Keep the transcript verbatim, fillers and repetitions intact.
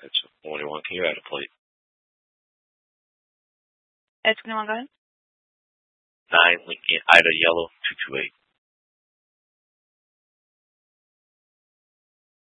It's twenty-one. Can you add a plate? Ed twenty-one, go ahead. Nine Lincoln Ida Yellow two two eight.